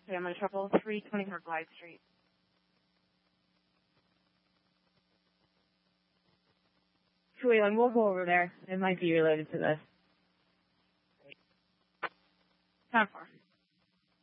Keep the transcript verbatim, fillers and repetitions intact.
Okay, I'm going to trouble three twenty-four Blythe Street. Whelan, we'll go over there. It might be related to this. Time for.